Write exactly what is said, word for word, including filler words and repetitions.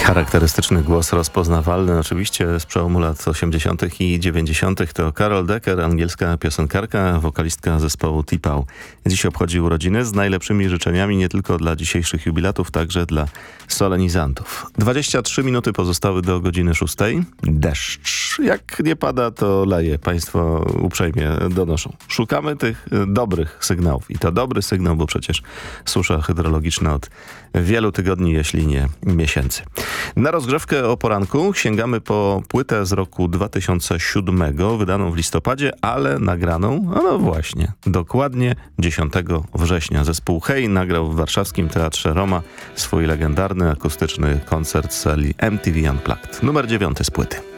Charakterystyczny głos rozpoznawalny oczywiście z przełomu lat osiemdziesiątych i dziewięćdziesiątych to Carol Decker, angielska piosenkarka, wokalistka zespołu T-Pow. Dziś obchodzi urodziny z najlepszymi życzeniami nie tylko dla dzisiejszych jubilatów, także dla solenizantów. dwadzieścia trzy minuty pozostały do godziny szóstej. Deszcz. Jak nie pada, to leje. Państwo uprzejmie donoszą. Szukamy tych dobrych sygnałów. I to dobry sygnał, bo przecież susza hydrologiczna od wielu tygodni, jeśli nie miesięcy. Na rozgrzewkę o poranku sięgamy po płytę z roku dwa tysiące siódmego, wydaną w listopadzie, ale nagraną, a no właśnie, dokładnie dziesiątego września. Zespół Hej nagrał w warszawskim Teatrze Roma swój legendarny akustyczny koncert z serii M T V Unplugged. Numer dziewiąty z płyty.